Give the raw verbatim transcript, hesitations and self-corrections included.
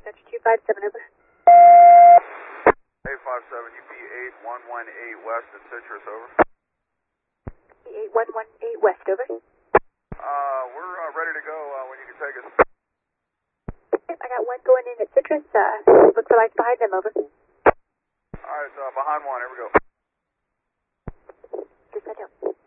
Dispatch two five seven, over. eight five seven, U P eight one one eight West at Citrus, over. eight one one eight West, over. Uh, we're uh, ready to go uh, when you can take us. I got one going in at Citrus. Uh, look for lights behind them, over. Alright, uh, behind one, here we go. Dispatch out.